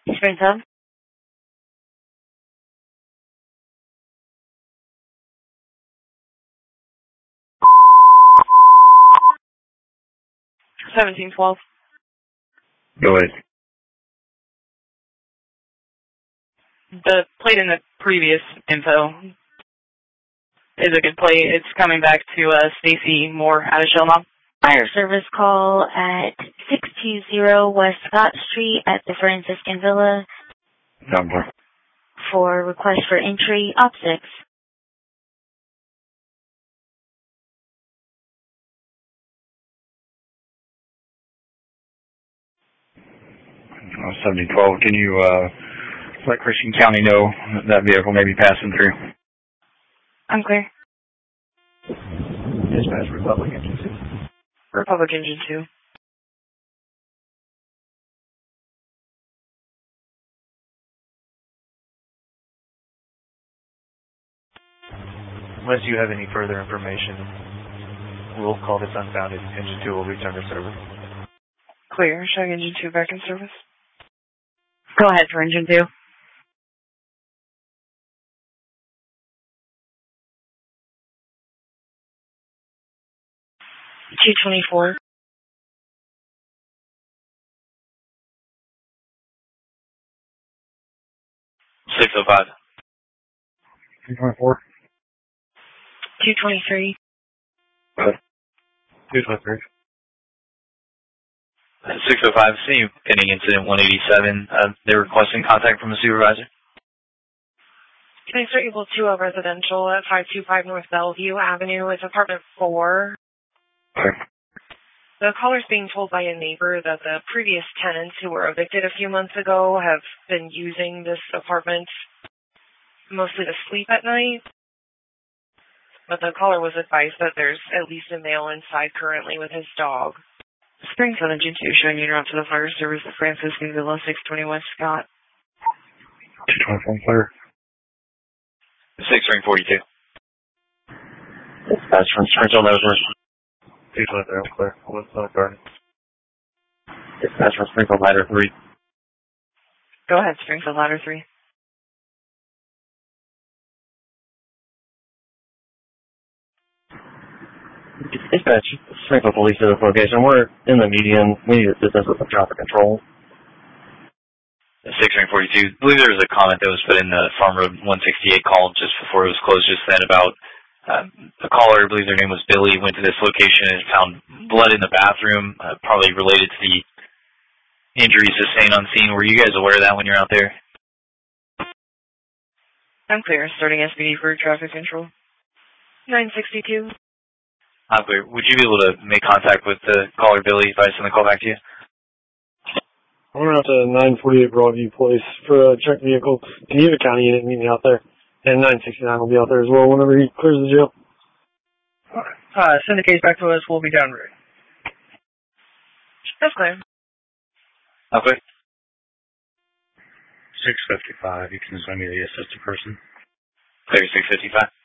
Spring Hub. 1712. Go ahead. The plate in the previous info is a good plate. It's coming back to Stacy Moore out of Shellmop. Fire service call at 620 West Scott Street at the Franciscan Villa. Number. For request for entry, Op 6. 1712. Can you let Christian County know that vehicle may be passing through? I'm clear. Dispatch Republic Engine 2. Republic Engine 2. Unless you have any further information, we'll call this unfounded. Engine 2 will return to service. Clear. Showing Engine 2 back in service. Go ahead for Engine 2. 224. 605. 224. 223. 223. 605, see pending incident 187. They're requesting contact from a supervisor. Can I start Eagle 2 residential at 525 North Bellevue Avenue? It's apartment 4. Okay. The caller's being told by a neighbor that the previous tenants who were evicted a few months ago have been using this apartment mostly to sleep at night. But the caller was advised that there's at least a male inside currently with his dog. Springfield Engine 2 showing you route to the fire service at Franciscan Villa, 620 West Scott. 224 clear. 6 ring 42. That's from Springfield Nosworth. 223 clear. What's the garden? That's from Springfield Ladder 3. Go ahead, Springfield Ladder 3. Dispatch, Springfield Police to this location. We're in the median. We need assistance with some traffic control. 6 ring 42. I believe there was a comment that was put in the Farm Road 168 call just before it was closed just then about the caller, I believe their name was Billy, went to this location and found blood in the bathroom, probably related to the injuries sustained on scene. Were you guys aware of that when you're out there? I'm clear. Starting SPD for traffic control. 962. I'm clear. Would you be able to make contact with the caller, Billy, if I send the call back to you? I'm going to have to 948 Broadview Place for a check vehicle. Can you have a county unit meet me out there? And 969 will be out there as well whenever he clears the jail. Send the case back to us. We'll be down route. That's clear. Okay. 655. You can send me the assistant person. Clear 655.